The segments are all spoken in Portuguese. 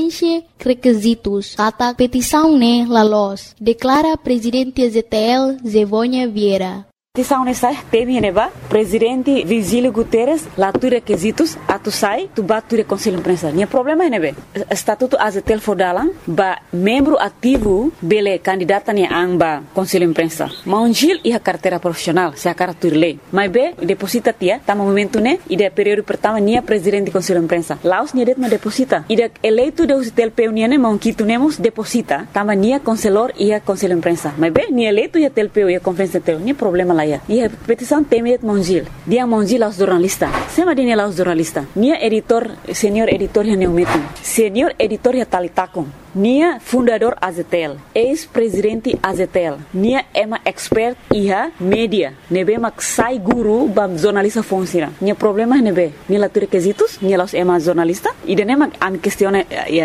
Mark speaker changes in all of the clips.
Speaker 1: preenche requisitos. Kata petição ne lalos, declara presidente ZTL Zevônia Vieira.
Speaker 2: Petição nessa teme neba presidente Virgílio Guterres lá tu requisitos atu sai tu bat tu conselho de imprensa. Nia problema nebe estatuto AZTL fodalang ba membro ativo bele candidata ni amba conselho de imprensa. Maunjil iha carteira profissional se a cartur lei. Mas be deposita tia tama momento ne ide período pertama nia presidente conselho de imprensa. Laos nia det ma deposita. Ide eleito de AZTL PU ne maunquito nemos deposita tama nia conselor iha conselho de imprensa. Mas be nia eleito iha TLPU iha conferência tel nia problema lá. E a petição tem Mongil. Dia Mongil aos jornalistas. Sema dia aos jornalistas. Nia editor, senhor editor ya neumetum. Senhor editor ya talitakon. Nia fundador AZTL. Ex-presidente AZTL. Nia ema expert iha media. Nebe mak sai guru bam jornalista funciona. Nia problema nebe. Nia latu requisitos. Nia los ema jornalista. E de nema am questione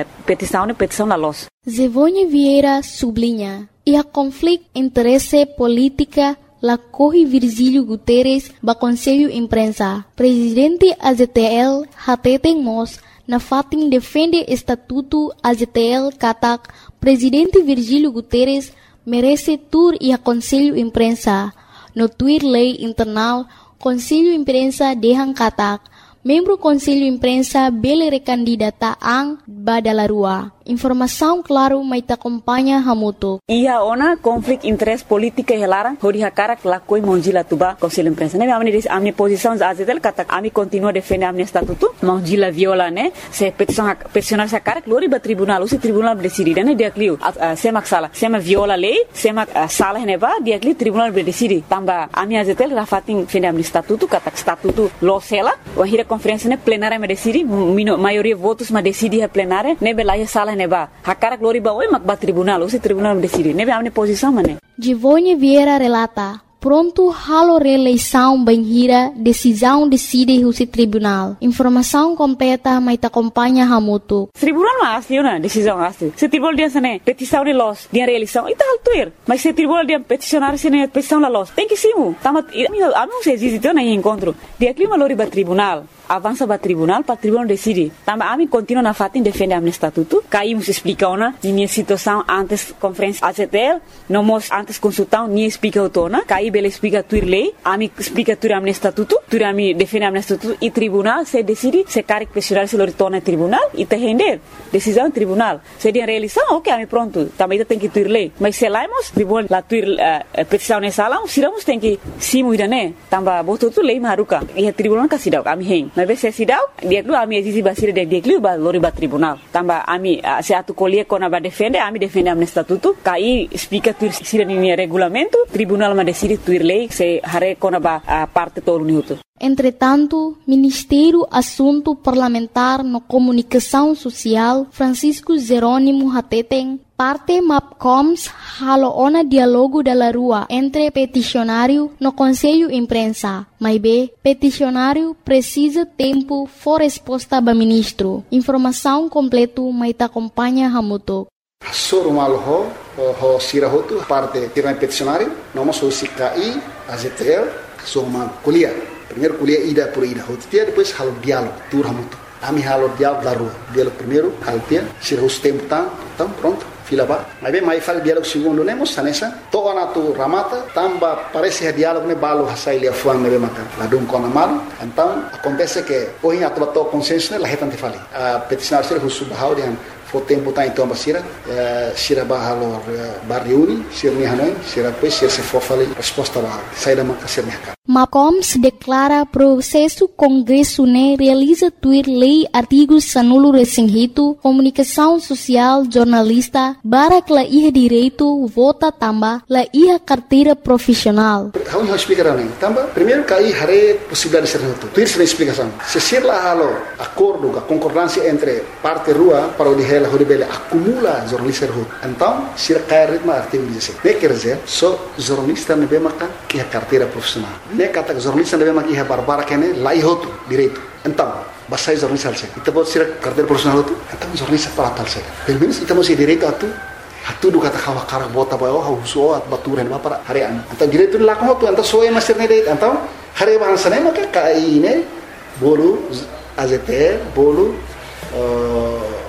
Speaker 2: petição la los.
Speaker 1: Zevônia Vieira sublinha. E a conflito interesse política la corre Virgílio Guterres ba Conselho Imprensa. Presidente AZTL Hateten Mos na fatin defende estatuto AZTL katak Presidente Virgílio Guterres merece tur e a Conselho Imprensa. No tuir lei internal Conselho Imprensa dehang katak membro Conselho Imprensa bele recandidata ang badalarua. Informação claro mai ta acompanha hamuto.
Speaker 2: Ia ona conflict interest politika helara hodi hakarak lakoi monjila tuba Conselho Imprensa. Ne amni posição AZTL katak ami continua defender amni estatuto. Monjila viola ne se peticionar sa karak lori ba tribunal usi tribunal decide ne dia kliu semak sala sema viola lei semak sala ne ba dia kliu tribunal decide tamba ami AZTL rafatin defender amni estatuto katak statuto losela wa hira conferência ne plenária me decide maioria votos ma decide a plenária ne belaya sala neba hakara glori ba oi mak ba tribunal o se tribunal decide nebe amne posição mane
Speaker 1: Zevônia Vieira relata pronto halo reeleição banhira decisão decide o tribunal informação completa mai ta acompanha hamuto
Speaker 2: tribunal ma asli na decisão asli se tribunal dia sane petição de los dia reeleição ita altuir mas se tribunal dia peticionar sene petição la los tem que simu tamat amo se existe na encontro dia clima lori ba tribunal avança para tribunal decide. Também a mim continua na fatin defende a estatuto. Caímos explica ona minha situação antes conferência AZTL, nós antes consultão nem explica o tona. Caí bela explica tuir lei, a mim explica tuir a estatuto, tuir a mim defende a estatuto e tribunal se decide se carga questionar se retorna tribunal e te render decisão tribunal. Se dia reeleição, ok, a mim pronto. Também tem que tuir lei, mas se laimos tribunal la tuir petição nessa sala, siramos tem que simu idane. Também botou tu lei maruka e a tribunal casidau a mim mas se sidau dia lu ami existe basir de dia lu ba lori ba tribunal tamba ami se atu colie kona ba defende ami defende am estatuto kai explica tu sira ni regulamento tribunal ma decide tu lei se hare kona ba parte todo minuto.
Speaker 1: Entretanto, Ministério Assunto Parlamentar no Comunicação Social Francisco Jerônimo Hateten parte MAPCOMS halo ona dialogo da rua entre peticionário no Conselho Imprensa. Mas B, peticionário precisa tempo for resposta ba ministro. Informação completo mai ta acompanha hamuto.
Speaker 3: Soro malho ho sirahotu parte tiran peticionário, nós o CKI, AZTL, soma kuliah. Primeiro kuliah ida por ida, hotia depois halo diálogo, tur hamutu. Ami halo diálogo da rua. Diálogo primeiro, haltia, sirahus tempo tam pronto. Fila ba, mas bem mais fala diálogo segundo nemos sanessa. Toa na tu ramata, tamba parece diálogo ne balo hasai lia fuang nebe makan. Ladung kona malu. Então acontece que hoje a tua consenso ne lahetan te fali. A peticionário sira husu bahau dihan fo tempo tá então basira, sira bahalo barriuni, sira ni hanoi, sira depois sira se for fali resposta lá. Sai da maca sira ni
Speaker 1: MAPCOMS declara processo Congresso ne realiza tuir lei artigos sanulo resinghito, comunicação social, jornalista, barak la iha direito, vota tamba, la iha carteira profissional.
Speaker 3: Vamos explicar também. Tamba, primeiro cair hare possibilidade de ser reto. Tuir se explicação. Se ser lá halo acordo, a concordância entre parte rua para o dihela horibele acumula jornalista rua. Então, se cair ritmo artigo 16. Ne quer dizer, só jornalista ne bemakan iha carteira profissional. Ne kata jornalista ne bemakan iha barbara kene la ihotu direito. Então, basai jornalista alse. Ita pode ser carteira profissional tu. Então jornalista para tal se. Pelo menos ita mesti direito atu. Hatu do kata kawa karak bota bayo hauso at baturan ba para harian. Então direito la ko tu anta soe master ne deit. Então hare bahan sane maka kai ne bolu AZTL bolu